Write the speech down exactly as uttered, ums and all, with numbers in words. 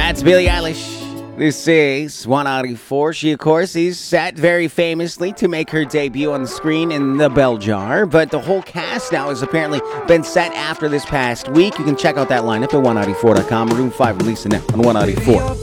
That's Billie Eilish. This is one ninety-four. She, of course, is set very famously to make her debut on the screen in The Bell Jar, but the whole cast now has apparently been set after this past week. You can check out that lineup at one ninety-four dot com. Room five releasing it on one ninety-four.